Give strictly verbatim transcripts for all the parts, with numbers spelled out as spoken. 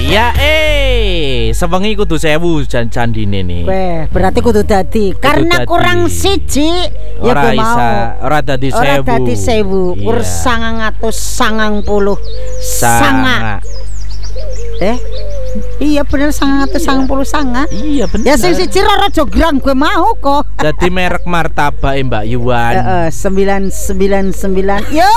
Ya eh, sewengi kudu sewu jan candine nih. Weh, berarti kudu dadi. Karena dadi. kurang siji ya Ora gue mau. isa, ora dadi sewu. Ora dadi sewu, kur Iya. sangang atus sangang puluh sanga. Sanga. Eh, iya bener sangang atus sangang puluh sanga. Iya bener. Ya sing siji roro jograng gue mau kok. Dadi merek martabak Mbak Yuwan. Heeh, sembilan sembilan sembilan. Yo.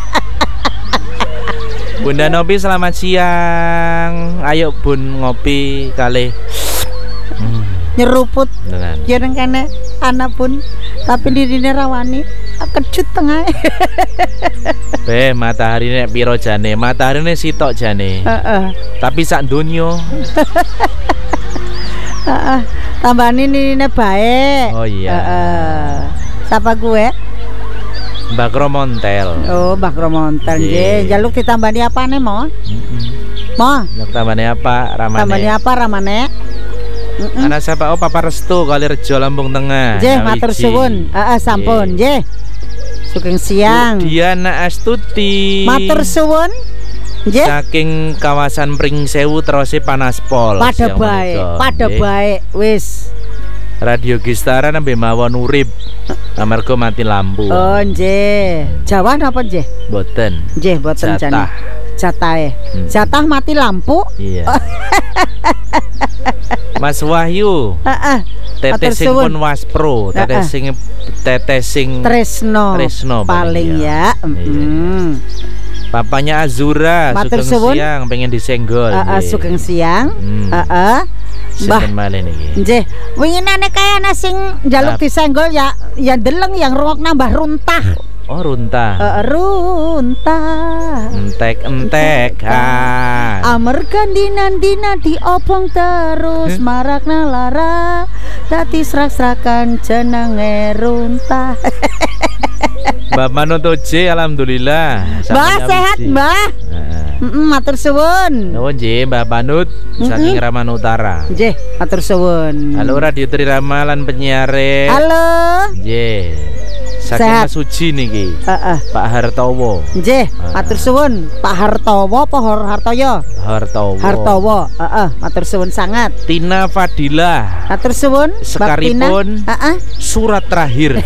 Bunda Nopi selamat siang. Ayo Bun ngopi kali. Hmm, Nyeruput beneran. ya nang kene anak pun tapi dirine rawani kecut tengah. Beh, matahari nek piro jane? Matahari nek sitok jane. Heeh. Tapi sak dunyo. Heeh. Tambani nine bae. Oh iya. Heeh. Sapa gue? Mbak Kromontel. Oh, Mbak Kromontel Iya. nggih. Jaluk ditambani apane, Mo? Mm-mm. Mo, Yang tambahane apa? Ramane. tambani apa ramane? Heeh. Anak siapa? Oh Papa Restu Kali Rejo Lampung Tengah. Nggih, Nah, matur wiji. suwun. Heeh, sampun, nggih. Sugeng siang. Diana Astuti. Matur suwun. Nggih. Saking kawasan Pringsewu terusé Panaspol. Pada siang bae, menika. pada Nggih. bae. Wis. Radio Gistara nembe mawon urip. Amarga mati lampu. Oh, nggih. Jawa napa nggih? Boten. Nggih, boten jane. Jatah. Jatahe. Hmm. Jatah mati lampu. Iya. Mas Wahyu. Heeh. Teteh Matur sing suwun. pun waspro, teteh Heeh. sing teteh sing Tresno. Tresno paling paling ya. ya. Heeh. papanya Azura. Matur Sugeng suwun. siang pengen disenggol. Heeh, nggih. sugeng siang. Hmm. Heeh. Mbah. Sinten malih niki? Nggih, winginane kaya ana sing njaluk Ap- disenggol ya ya deleng yang rungok nambah runtah. Oh runta. Heeh, runtah. Entek-entek. Ah. Amarga dina-dina diobong terus Hmm? marakna lara dadi srak-srakan jenenge runtah. Mbak Manut Oje alhamdulillah. Mbah Sampeyan sehat, wiji. Mbah. Heeh. Heeh, matur suwun. Nuwun nggih Mbak Manut saking Mm-mm. Raman Utara. Nggih, matur suwun. Halo Radio Trirama lan penyiare. Halo. Nggih. Saking Sehat. Mas Suji niki. Heeh. Pak Hartowo. Nggih, Ah. matur suwun. Pak Hartowo apa Har Hartoyo? Hartowo. Hartowo. Heeh, matur suwun sangat. Tina Fadila. Matur suwun. Mbak Tina. Sekaripun Heeh. surat terakhir.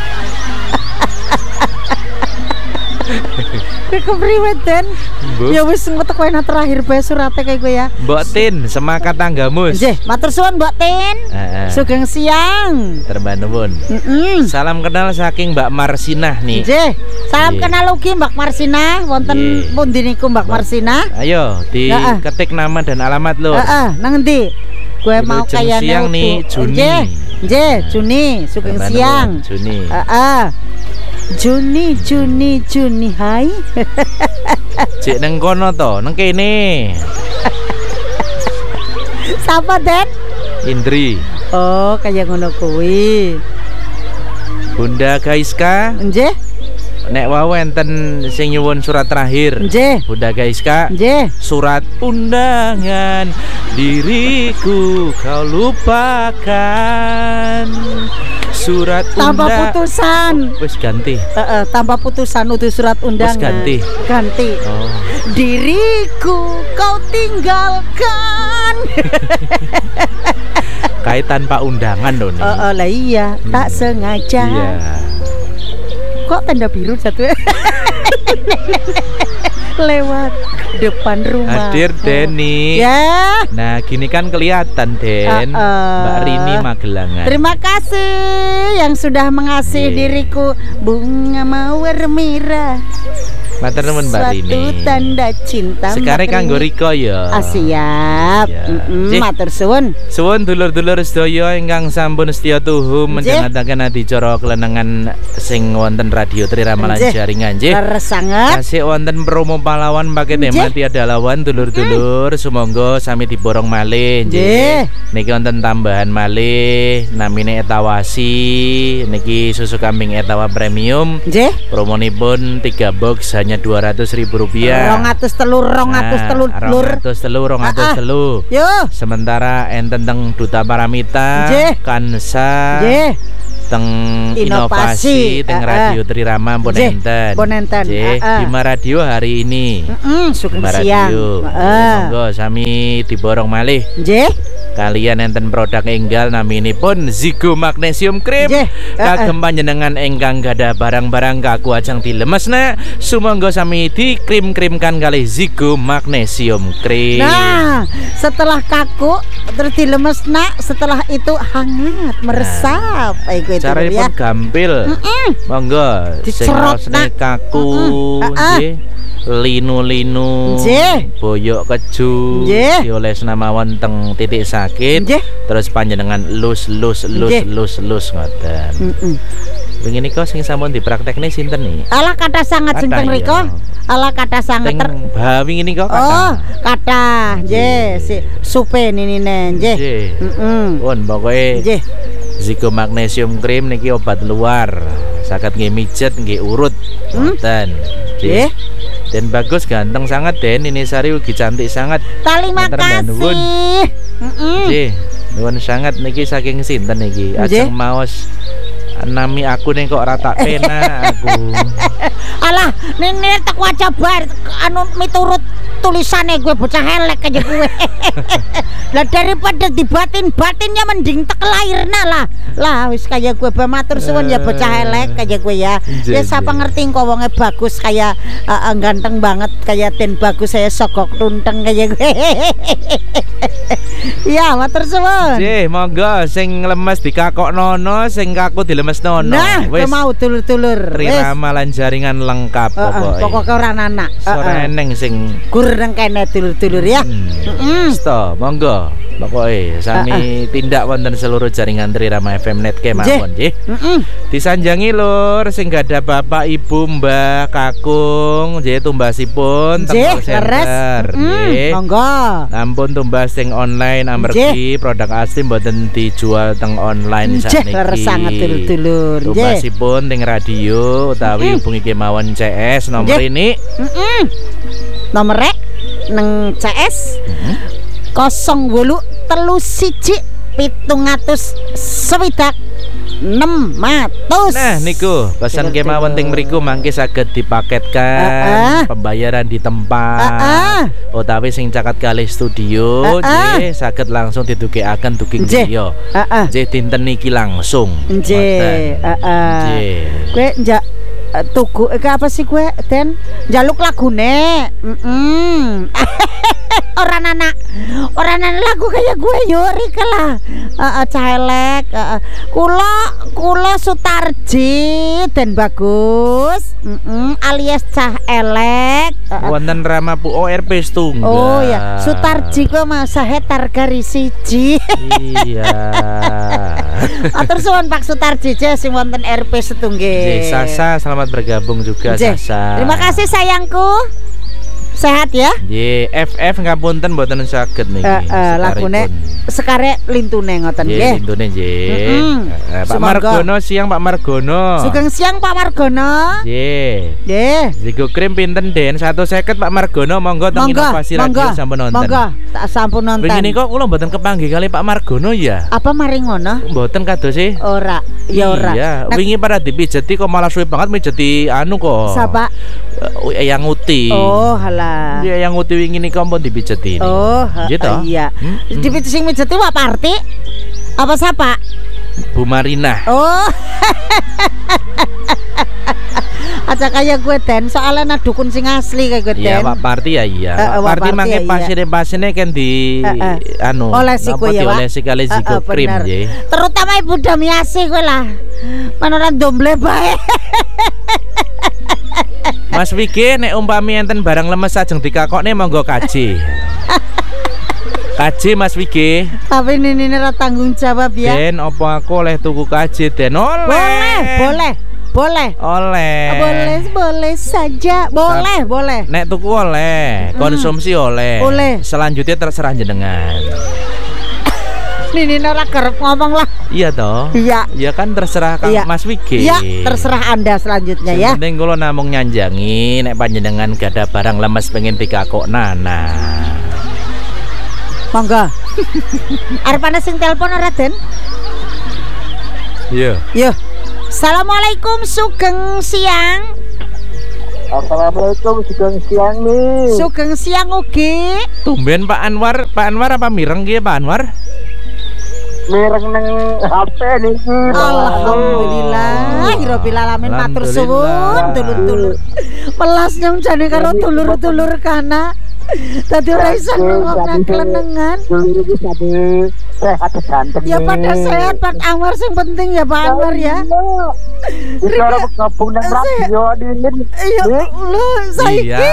Kepriwe Den? Bu. Ya wis ngetek wae terakhir bae surate kayak gue ya. Mbok Tin Semangat Tanggamus. Nggih, matur suwun Mbak Tin. Heeh. Sugeng siang. Terban nuwun. Heeh. Salam kenal saking Mbak Marsinah nih. Nggih, salam Nggih. kenal ugi Mbak Marsina, wonten Nggih. pundi niku Mbak Marsina? Ayo Heeh. diketik nama dan alamat lo. Heeh, nang endi? Gue Dulu mau jam kayane siang nih, Juni. Nggih, nggih, Juni, sugeng Terban siang. nuwun, Juni. Heeh. Juni, Juni, Juni, hai. Cek neng kono to, neng kene. Sapa Den? Indri. Oh, kayak ngono kuwi. Bunda Gaiska. Nggih, Nek wau enten sing nyuwun surat terakhir. nggih, Bunda Gaiska. nggih. Surat undangan diriku kau lupakan. Surat Tanpa undang. putusan. Wis ganti. Heeh, tanpa putusan utus surat undangan. ganti. Ganti. Oh. Diriku kau tinggalkan. Kayak tanpa undangan loh nih. Heeh, lah iya, tak sengaja. Iya. Kok tanda biru satu ya? Lewat depan rumah. Hadir Denny. Ya. Nah, gini kan kelihatan Den. Uh-uh. Mbak Rini Magelangan. Terima kasih yang sudah mengasihi Iya. diriku. Bunga mawar merah. Matur nuwun Mbak Rini. Suatu tanda cinta. Sekarang Mbak kanggo Rini. Riko ya. Ah, siap. Iya. Mm-mm, Jih. matur suwun. Suwun dulur-dulur sedaya ingkang sampun setya tuhu menjangataken adicara kelenengan sing wonten Radio Trirama lan Nggih. jaringan nggih. Leres sangat. Kasih wonten promo pahlawan pakai tema Nggih. tiada lawan dulur-dulur sumangga sami diborong malih Nggih. nggih. Niki wonten tambahan malih namine etawasi niki susu kambing etawa premium. Nggih. Promonipun tiga box hanya dua ratus ribu rupiah. Rong atus telur, rong atus telur, telur. rong atus telu, rong atus Ah, ah. telu. Yo. Sementara enten teng Duta Paramita, Nggih. Kansa, Nggih. teng inovasi, Inovasi, teng uh, uh. Radio Trirama pun Nggih, enten. pun enten, Nggih, uh, uh. Bima Radio hari ini. Heeh, sugeng Bima siang. Radio. Heeh. Monggo sami diborong malih. Nggih. Kalian enten produk enggal naminipun Zigo Magnesium Cream. Nggih, Kagem panjenengan engkang gadah barang-barang kaku ajeng dilemesna, sumangga sami dikrim-krimkan kali Zigo Magnesium Cream. Nah, setelah kaku terus dilemesna, setelah itu hangat meresap. Nah, iku itu caranya ya. pun gampil. Mm-mm. Monggo sing Dicerot, rasane nak. kaku Mm-mm. Ah, ah. nggih. Linu-linu, Nggih. boyok keju, Nggih. diolesna mawon teng titik sakit. Nggih. Terus panjenengan lus lus lus Nggih. lus lus ngoten. Mm-mm. Wingi nika sing sampun dipraktekne sinten nih? Alah kata sangat sing Kathah, teng iya. riko. Alah kata sangat Teng ter bah wingi nika Oh, kathah. kata nggih si supe ninine nggih. Nggih. Heeh. Pun pokoke Nggih. Zigo Magnesium Cream niki obat luar. Saged nggih mijet nggih urut. Hmm? Ngoten. Nggih. Dan bagus ganteng sangat Den, ini Sari ugi cantik sangat. Terima Matur nuwun. kasih. Heeh. Nggih, nuwun sangat niki saking sinten niki? Nggih. Ajeng maos nami aku nih kok rata pena aku. Alah, nene tak waca bar anu miturut tulisannya gue bocah elek aja gue. Lah daripada dibatin-batinnya mending tek lahirna lah. Lah wis kayak gue bamatur suwun ya bocah elek kayak gue ya. Ya siapa ngerti kok wonge bagus kayak uh, uh, ganteng banget kayak ten bagus saya sogok tunteng kayak gue. Iya, matur suwun. Nggih, monggo sing lemes dikakoknono, sing kaku dilemesnono. Nah, Wis mau dulur-dulur. Wis. Trirama lan jaringan lengkap Heeh, pokoke. pokoknya ora anak. Sore eneng sing Gur nang kene dulur-dulur ya. Hmm. Heeh. Sto, monggo. Pokoke sami tindak wonten seluruh jaringan Trirama F M Net kemawon nggih. Heeh. Disanjangi lur sing gadah bapak ibu mbah kakung nggih tumbasipun teng Nggih, call leres. center nggih. Monggo. Ampun tumbas sing online amargi produk asli mboten dijual teng online Nggih, sakniki. leres sangat dulur-dulur. Nggih. Tumbasipun teng radio utawi hubungi kemawon C S nomor Nggih. ini Heeh. Nomere neng C S kosong wolu telu siji pitung atus swidak enam atus. Nah niku pesan Betul. kemawon teng mriku mangke saged dipaketkan Uh-uh. pembayaran di tempat Uh-uh. utawi sing caket kalih studio Uh-uh. nggih saged langsung didugekaken duking Nggih. griya Heeh. nggih dinten niki langsung Nggih, heeh. nggih Kowe njak eh, tuku iki apa sih kowe Den njaluk lagune. Heeh. Ora anak. Ora anak lagu kayak gue yo rika lah. Heeh, cahelek, heeh. Kula kula Sutarji Den bagus. Heeh, alias cah elek. Heeh. wonten Rama Pu O R P setunggal. Oh ya, Sutarji kok masa hetar garis siji. Iya. Atur suwun Pak Sutarji je sing wonten R P setunggal. Nggih, Sasa selamat bergabung juga Nggih. Sasa. Terima kasih sayangku. Sehat ya. Nggih, F F ngapunten mboten saged niki. Eh, eh, lagune sekaripun. sekare lintune ngoten Nggih, nggih. lintune nggih. Mm-mm. Eh, Pak Sumangga. Margono siang Pak Margono. Sugeng siang Pak Margono. Nggih. Nggih. Zigo Krim pinten Den? satu seket Pak Margono monggo teng Monggo, Inovasi monggo, Radio sampun nonton. monggo, tak sampun nonton. Begini kok kula mboten kepanggih kali Pak Margono ya. Apa mari ngono? Mboten kados e. Ora, ya ora. Iya, Nek- wingi pada dipijeti kok malah suwe banget mijeti anu kok. Sapa? Eh, Eyang Uti. Oh, halah. Iya, Eyang Uti wingi niki ampun dipijeti. Oh, ha- Gitu. iya. Hmm, hmm. Di sing mijeti Pak Parti. Apa siapa? Bu Marina. Oh. Aja kayak gue Den, soalnya na dukun sing asli kayak gue Den. Iya, Pak Parti ya iya. Eh, eh, Pak Pak Parti Parti mangke ya, iya. pasien-pasiennya kan di Eh, eh. anu. Olesi napa ku ya, Pak? diolesi kali Eh, Zigo eh, Krim bener. nggih. Terutama Ibu Damiasi gue lah. Manoran domble bae. Mas Wige nek umpami enten barang lemes ajeng dikakokne monggo kaji. Kaji Mas Wige. Tapi ini ini ora tanggung jawab ya. Den opo aku oleh tuku kaji Den? Oleh. Boleh, boleh, boleh. Oleh. Boleh, boleh saja. Boleh, boleh. Nek tuku oleh, konsumsi oleh. Oleh. Selanjutnya terserah jenengan. Ini ora kerep ngomong lah. Iya toh? Iya. Ya kan terserah Kang Iya. Mas Wige. Iya, terserah Anda selanjutnya ya. Yang penting kula namung nyanjangi nek panjenengan gada barang lemes pengen dikakok nana. Monggo. Arep ana sing telepon ora Den? Iya. Yo. Assalamualaikum sugeng siang. Assalamualaikum sugeng siang nih. Sugeng siang ugi. Tumben Pak Anwar, Pak Anwar apa mireng ki Pak Anwar? Mireng neng H P niki. Alhamdulillah, Rabbil alamin matur suwun Alhamdulillah. dulur-dulur. Welas nyong jane karo dulur-dulur kana. Tadi ora iso ngomong kelenengan. Dulur iki sami sehat ganteng. Ya pada sehat Pak Anwar sing penting ya Pak Anwar ya. Iki ora gabung nang radio Lilin. Iya, lho saiki. Iya.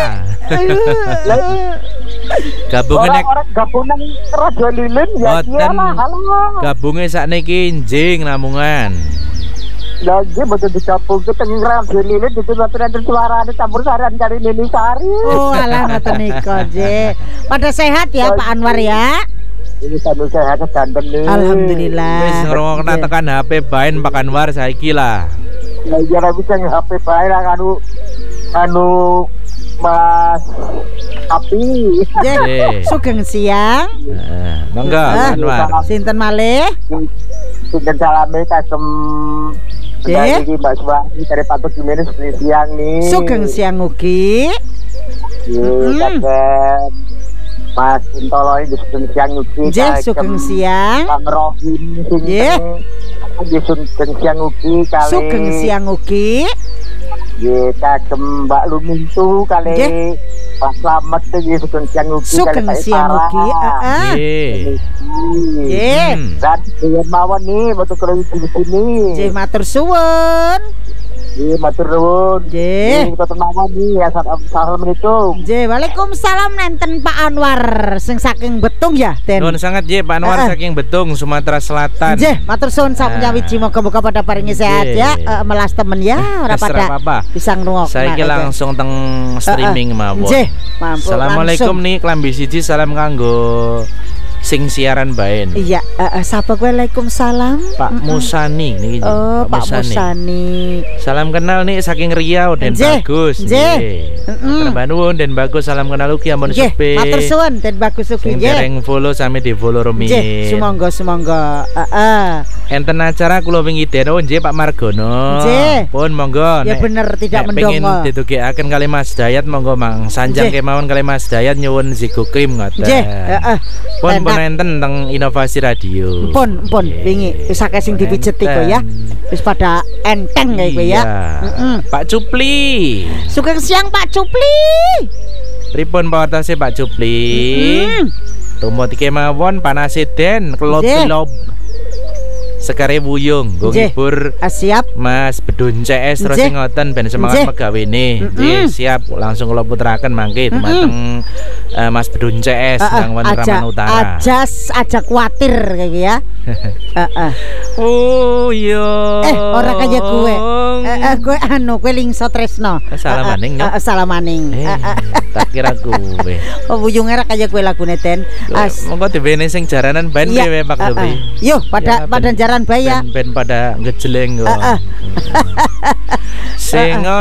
Gabungan nek Orang gabung nang radio Lilin ya Boten. iyalah. Halo. gabunge sakniki njing lamungan. Lagi betul digabung ke teng radio Lilin itu nanti suarane campur saran kali Lili Sari. Oh alah ngoten nika je. Pada sehat ya Pak Anwar ya. Ini satu sehat ganteng nih. Alhamdulillah. Wis ngrungokna tekan H P baen Pak Anwar saiki lah. Ya iya ra bisa H P bae lah anu anu Mas Api. Je, Eh. sugeng siang. Heeh, monggo Ah. Pak Anwar. Sinten malih? Sinten salame kagem Eh? iki Mbak Suwani dari Patu Jimenez siang nih. Sugeng siang ugi. Nggih, kagem Mas Intolo iki sugeng siang ugi. Je, kagem sugeng siang. Kang Rohim Nggih. Nggih sugeng siang ugi kali. Sugeng siang ugi. Nggih, kagem Mbak Lumintu kali. Nggih. Pak Slamet iki sugeng siang ugi Sugeng kali Pak siang Isara. ugi. Heeh. Nggih. Nggih. Hmm. Dan dengan mawon nih waktu kalau di sini. Je matur suwun. Iya, matur nuwun. Nggih. Kita mawon nih. Assalamualaikum. Je, waalaikumsalam nenten Pak Anwar sing saking Betung ya, Den. Nuwun sangat je Pak Anwar Eh, eh. saking Betung Sumatera Selatan. Je, matur suwun sak Nah. nyawiji moga-moga pada paringi sehat Nggih. ya. Eh, melas temen ya, ora Wis ora pada apa-apa. bisa ngrungokna. Saiki ya, langsung teng streaming mawon. Je, mampu Assalamualaikum langsung. nih klambi siji salam kanggo sing siaran baen. Iya, eh, eh, sapa kowe? Waalaikumsalam. Pak Mm-mm. Musani niki. Oh, Pak Musani. Salam kenal nih saking Riau Den Nggih, Bagus. nggih. Nggih. Mm-mm. Matur nuwun Den Bagus salam kenal ugi ampun Nggih, sepi. matur suwun Den Bagus ugi Sing nggih. dereng follow sami di follow rumiyin. Nggih, sumangga sumangga. Heeh. Enten acara kula wingi den oh nggih Pak Margono. Nggih. Pun monggo Ya nek- bener tidak nek pengen mendonga. didugekaken kali Mas Dayat monggo Mang Sanjang Nggih. kemawon kali Mas Dayat nyuwun Zigo Krim ngoten. Nggih, heeh. Pun pun Enak. enten teng Inovasi Radio. Pun pun Nggih. wingi wis akeh sing dipijeti kok ya. Enten. Wis pada enteng kayak kowe ya. Iya. Mm-mm. Pak Cupli. Sugeng siang Pak Cupli. Pripun pawartose Pak Cupli? Mm. Tumut kemawon panase den Nggih. kelop-kelop. Sekare wuyung nggo Nggih. ngibur Ah, siap. Mas Bedun C S terus Nggih. sing ngoten ben semangat Nggih. megawene. Mm-mm. Nggih, siap langsung kula puteraken mangke dumateng eh, Mas Bedun C S Heeh, nang wonten aja Raman Utara. aja aja kuatir kayak gitu ya. Heeh. Oh iya. Eh, ora kaya gue. Eh, eh, gue anu, gue lingso tresno. Salamaning, Eh, Nyok. eh, salamaning. Eh, Eh, eh. tak kira kuwe. Oh, buyungnya ra kaya gue lagune Den. As. Monggo diwene sing jaranan ben Iya, kowe Pak eh, Dewi. eh. Yo, pada Ya, pada ben- jaran bae ya. Ben, ben pada ngejeleng kok. Eh, eh. Sing